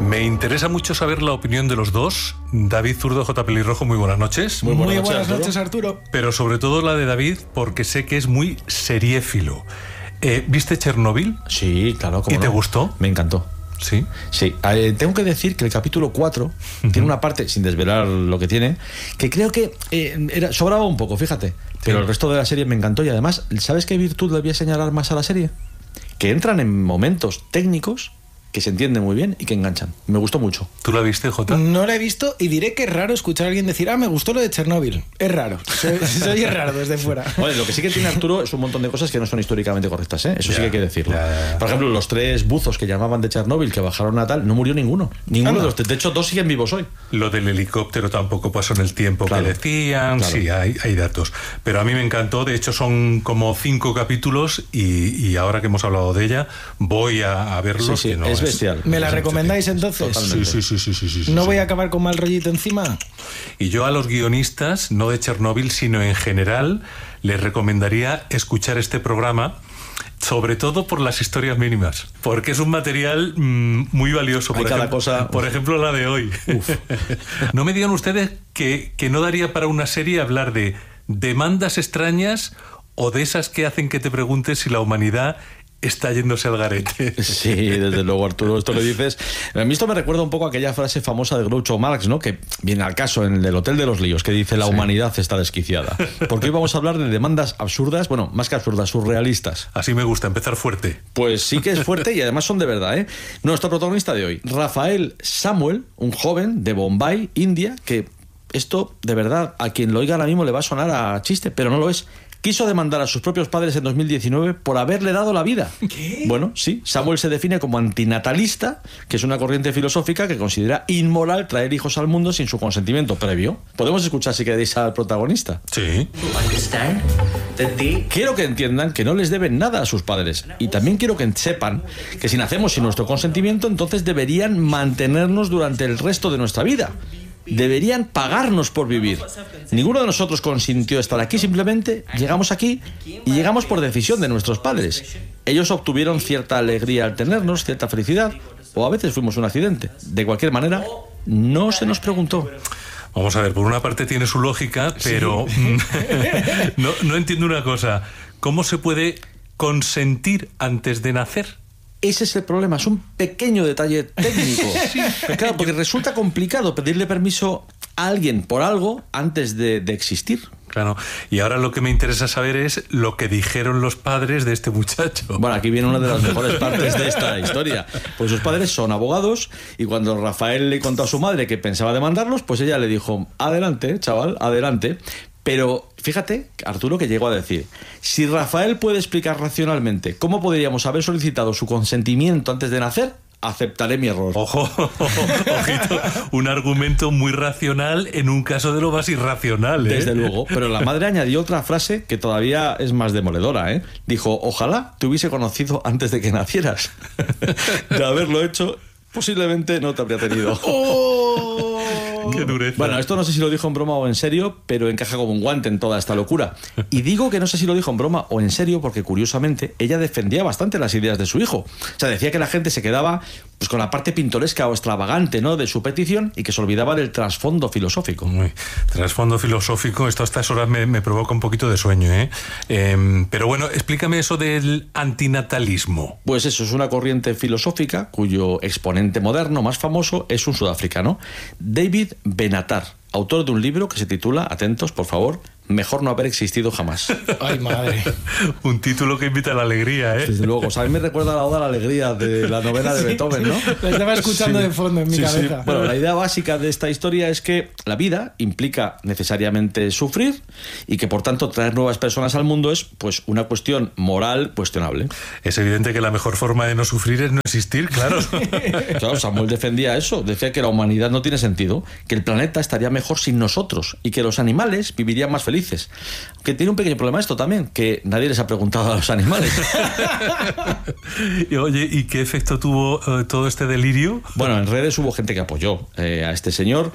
Me interesa mucho saber la opinión de los dos. David Zurdo, J. Pelirrojo, muy buenas noches. Muy buenas noches, Arturo. Pero sobre todo la de David, porque sé que es muy seriéfilo. ¿Viste Chernobyl? Sí, claro. ¿Y te gustó? Me encantó. Sí. Sí, tengo que decir que el capítulo 4 tiene una parte, sin desvelar lo que tiene, que creo que sobraba un poco, fíjate. Pero el resto de la serie me encantó y además, ¿sabes qué virtud le voy a señalar más a la serie? Que entran en momentos técnicos que se entienden muy bien y que enganchan. Me gustó mucho. ¿Tú la viste, Jota? No la he visto y diré que es raro escuchar a alguien decir me gustó lo de Chernobyl. Es raro. Soy raro desde fuera. Bueno, lo que sí que tiene Arturo es un montón de cosas que no son históricamente correctas, ¿eh? Eso sí que hay que decirlo. Por ejemplo, los 3 buzos que llamaban de Chernobyl que bajaron a tal, no murió ninguno. Ninguno de los. De hecho, 2 siguen vivos hoy. Lo del helicóptero tampoco pasó en el tiempo que decían. Claro. Sí, hay datos. Pero a mí me encantó. De hecho, son como 5 capítulos y ahora que hemos hablado de ella, voy a verlos. Sí, no es bestial. ¿Me la recomendáis entonces? Sí. ¿No voy a acabar con mal rollito encima? Y yo a los guionistas, no de Chernobyl, sino en general, les recomendaría escuchar este programa, sobre todo por las historias mínimas, porque es un material muy valioso. Por ejemplo, la de hoy. No me digan ustedes que no daría para una serie hablar de demandas extrañas o de esas que hacen que te preguntes si la humanidad está yéndose al garete. Sí, desde luego, Arturo, esto lo dices. A mí esto me recuerda un poco a aquella frase famosa de Groucho Marx, ¿no? Que viene al caso en el Hotel de los Líos, que dice: la humanidad está desquiciada. Porque hoy vamos a hablar de demandas absurdas, bueno, más que absurdas, surrealistas. Así me gusta, empezar fuerte. Pues sí que es fuerte y además son de verdad, ¿eh? Nuestro protagonista de hoy, Rafael Samuel, un joven de Bombay, India, que esto, de verdad, a quien lo oiga ahora mismo le va a sonar a chiste, pero no lo es. Quiso demandar a sus propios padres en 2019 por haberle dado la vida. ¿Qué? Bueno, sí, Samuel se define como antinatalista, que es una corriente filosófica que considera inmoral traer hijos al mundo sin su consentimiento previo. ¿Podemos escuchar, si queréis, al protagonista? Sí. Quiero que entiendan que no les deben nada a sus padres. Y también quiero que sepan que si nacemos sin nuestro consentimiento, entonces deberían mantenernos durante el resto de nuestra vida. Deberían pagarnos por vivir. Ninguno de nosotros consintió estar aquí, simplemente llegamos aquí y llegamos por decisión de nuestros padres. Ellos obtuvieron cierta alegría al tenernos, cierta felicidad, o a veces fuimos un accidente. De cualquier manera, no se nos preguntó. Vamos a ver, por una parte tiene su lógica, pero no entiendo una cosa. ¿Cómo se puede consentir antes de nacer? Ese es el problema, es un pequeño detalle técnico. Claro, porque resulta complicado pedirle permiso a alguien por algo antes de existir. Claro, y ahora lo que me interesa saber es lo que dijeron los padres de este muchacho. Bueno, aquí viene una de las mejores partes de esta historia. Pues sus padres son abogados y cuando Rafael le contó a su madre que pensaba demandarlos, pues ella le dijo: adelante, chaval, adelante. Pero fíjate, Arturo, que llegó a decir: si Rafael puede explicar racionalmente cómo podríamos haber solicitado su consentimiento antes de nacer, aceptaré mi error. Ojo, ojito, un argumento muy racional en un caso de lo más irracional, ¿eh? Desde luego, pero la madre añadió otra frase que todavía es más demoledora, ¿eh? Dijo: ojalá te hubiese conocido antes de que nacieras. De haberlo hecho, posiblemente no te habría tenido. ¡Qué dureza! Bueno, esto no sé si lo dijo en broma o en serio, pero encaja como un guante en toda esta locura. Y digo que no sé si lo dijo en broma o en serio porque, curiosamente, ella defendía bastante las ideas de su hijo. O sea, decía que la gente se quedaba pues con la parte pintoresca o extravagante, ¿no?, de su petición y que se olvidaba del trasfondo filosófico. Trasfondo filosófico, esto a estas horas me provoca un poquito de sueño, ¿eh? Pero bueno, explícame eso del antinatalismo. Pues eso, es una corriente filosófica cuyo exponente moderno más famoso es un sudafricano, David Benatar, autor de un libro que se titula, atentos por favor, Mejor no haber existido jamás. Ay, madre. Un título que invita a la alegría, ¿eh? Desde luego. O sea, a mí me recuerda la Oda a la Alegría de la novela de Beethoven, ¿no? Lo estaba escuchando de fondo en mi cabeza. Sí. Bueno, la idea básica de esta historia es que la vida implica necesariamente sufrir y que, por tanto, traer nuevas personas al mundo es, pues, una cuestión moral cuestionable. Es evidente que la mejor forma de no sufrir es no existir, claro. Claro, Samuel defendía eso. Decía que la humanidad no tiene sentido, que el planeta estaría mejor mejor sin nosotros y que los animales vivirían más felices. Aunque tiene un pequeño problema esto también, que nadie les ha preguntado a los animales. Y, oye, ¿y qué efecto tuvo todo este delirio? Bueno, en redes hubo gente que apoyó a este señor.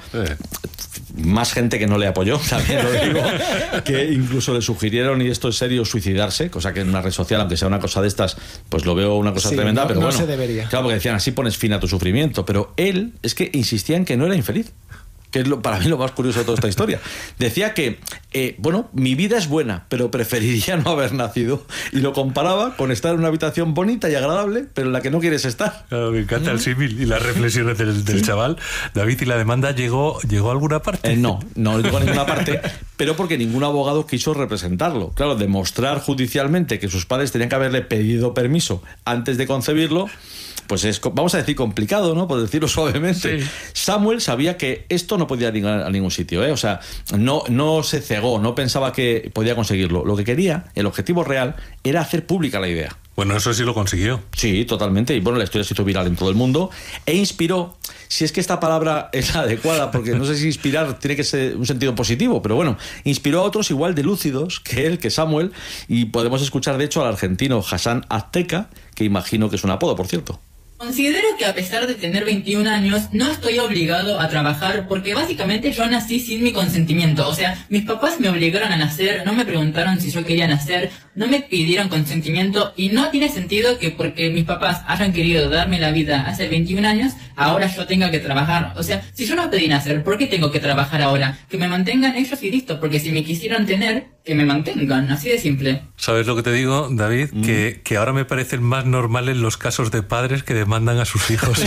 Más gente que no le apoyó, también lo digo, que incluso le sugirieron, y esto es serio, suicidarse, cosa que en una red social, aunque sea una cosa de estas, pues lo veo una cosa tremenda, no, pero no bueno, se debería. Claro, porque decían, así pones fin a tu sufrimiento, pero él es que insistía en que no era infeliz, que es para mí lo más curioso de toda esta historia. Decía que, bueno, mi vida es buena, pero preferiría no haber nacido, y lo comparaba con estar en una habitación bonita y agradable, pero en la que no quieres estar. Claro, me encanta el símil y las reflexiones del chaval. David, ¿y la demanda llegó a alguna parte? No llegó a ninguna parte, pero porque ningún abogado quiso representarlo. Claro, demostrar judicialmente que sus padres tenían que haberle pedido permiso antes de concebirlo, pues es, vamos a decir, complicado, ¿no? Por decirlo suavemente. Sí. Samuel sabía que esto no podía ir a ningún sitio, ¿eh? O sea, no se cegó, no pensaba que podía conseguirlo. Lo que quería, el objetivo real, era hacer pública la idea. Bueno, eso sí lo consiguió. Sí, totalmente. Y bueno, la historia se hizo viral en todo el mundo e inspiró, si es que esta palabra es la adecuada, porque no sé si inspirar tiene que ser un sentido positivo, pero bueno, inspiró a otros igual de lúcidos que él, que Samuel, y podemos escuchar de hecho al argentino Hassan Azteca, que imagino que es un apodo, por cierto. Considero que a pesar de tener 21 años, no estoy obligado a trabajar porque básicamente yo nací sin mi consentimiento. O sea, mis papás me obligaron a nacer, no me preguntaron si yo quería nacer, no me pidieron consentimiento y no tiene sentido que porque mis papás hayan querido darme la vida hace 21 años, ahora yo tenga que trabajar. O sea, si yo no pedí nacer, ¿por qué tengo que trabajar ahora? Que me mantengan ellos y listo, porque si me quisieron tener, que me mantengan, así de simple. ¿Sabes lo que te digo, David? Que ahora me parecen más normales los casos de padres que demandan a sus hijos.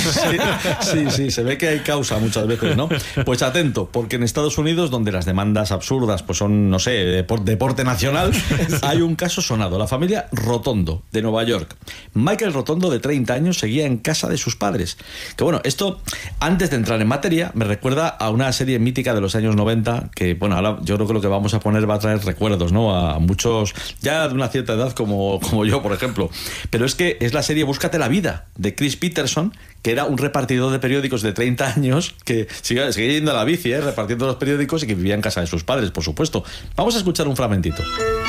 Sí, se ve que hay causa muchas veces, ¿no? Pues atento, porque en Estados Unidos, donde las demandas absurdas pues son, no sé, deporte nacional, hay un caso sonado, la familia Rotondo, de Nueva York. Michael Rotondo, de 30 años, seguía en casa de sus padres. Que bueno, esto, antes de entrar en materia, me recuerda a una serie mítica de los años 90, que bueno, ahora yo creo que lo que vamos a poner va a traer recuerdos, ¿no? A muchos, ya de una cierta edad como yo, por ejemplo. Pero es que es la serie Búscate la vida, de Chris Peterson, que era un repartidor de periódicos de 30 años que seguía yendo a la bici, repartiendo los periódicos y que vivía en casa de sus padres, por supuesto. Vamos a escuchar un fragmentito.